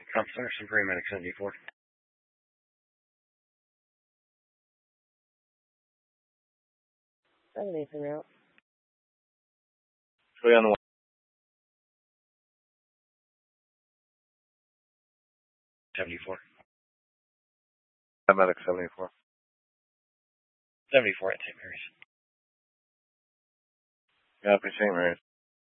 Center, Supreme Medic 74. Anything out? Show you on the 74. Medic 74. 74 at St. Mary's. Copy, St. Mary's.